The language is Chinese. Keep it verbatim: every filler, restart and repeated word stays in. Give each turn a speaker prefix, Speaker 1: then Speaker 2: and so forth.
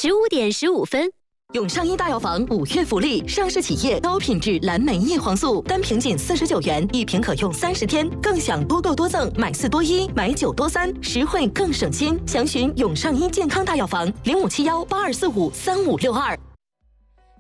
Speaker 1: 十五点十五分。
Speaker 2: 永上医大药房五月福利，上市企业高品质蓝莓叶黄素，单瓶仅四十九元，一瓶可用三十天，更享多购多赠，买四多一，买九多三，实惠更省心。详询永上医健康大药房零五七幺八二四五三五六二。